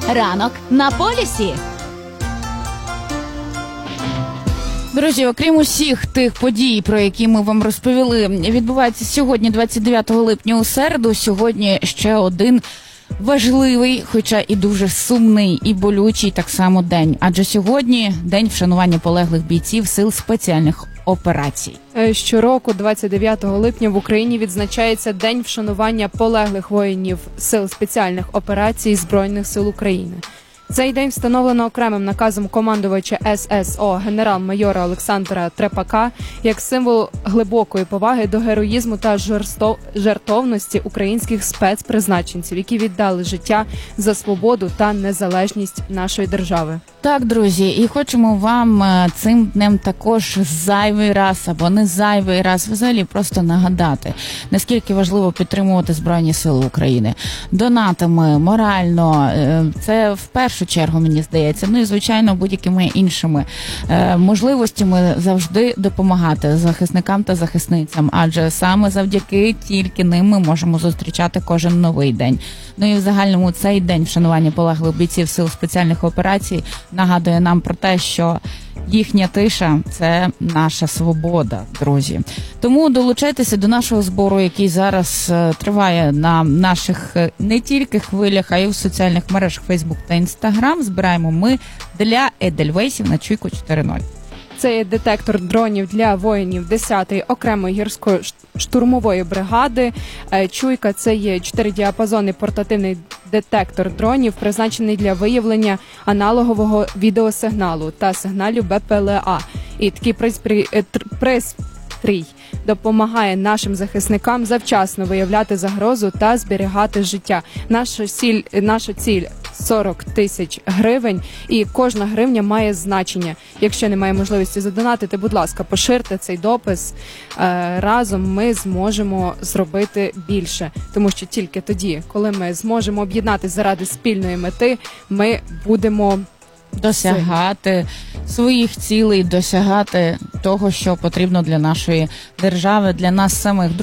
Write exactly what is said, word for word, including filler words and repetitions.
Ранок на полюсі. Друзі, окрім усіх тих подій, про які ми вам розповіли, відбувається сьогодні, двадцять дев'ятого липня у середу. Сьогодні ще один важливий, хоча і дуже сумний і болючий так само день. Адже сьогодні день вшанування полеглих бійців сил спеціальних операцій. Щороку, двадцять дев'ятого липня, в Україні відзначається День вшанування полеглих воїнів сил спеціальних операцій Збройних сил України. Цей день встановлено окремим наказом командувача ес ес о генерал-майора Олександра Трепака як символ глибокої поваги до героїзму та жертовності українських спецпризначенців, які віддали життя за свободу та незалежність нашої держави. Так, друзі, і хочемо вам цим днем також зайвий раз, або не зайвий раз, взагалі просто нагадати, наскільки важливо підтримувати Збройні Сили України. Донатами, морально, це в першу чергу, мені здається, ну і, звичайно, будь-якими іншими можливостями завжди допомагати захисникам та захисницям, адже саме завдяки тільки ним ми можемо зустрічати кожен новий день. Ну і в загальному цей день вшанування полеглих бійців сил спеціальних операцій нагадує нам про те, що їхня тиша – це наша свобода, друзі. Тому долучайтеся до нашого збору, який зараз е, триває на наших е, не тільки хвилях, а й у соціальних мережах Facebook та Instagram. Збираємо ми для Едельвейсів на Чуйку чотири нуль. Це є детектор дронів для воїнів десятої окремої гірської штурмової бригади. Чуйка – це є чотиридіапазонний портативний детектор дронів, призначений для виявлення аналогового відеосигналу та сигналів бе пе ел а. І такий пристрій допомагає нашим захисникам завчасно виявляти загрозу та зберігати життя. Наша ціль, наша ціль сорок тисяч гривень, і кожна гривня має значення. Якщо немає можливості задонатити, будь ласка, поширте цей допис. Разом ми зможемо зробити більше, тому що тільки тоді, коли ми зможемо об'єднатися заради спільної мети, ми будемо досягати своїх цілей, досягати того, що потрібно для нашої держави, для нас самих.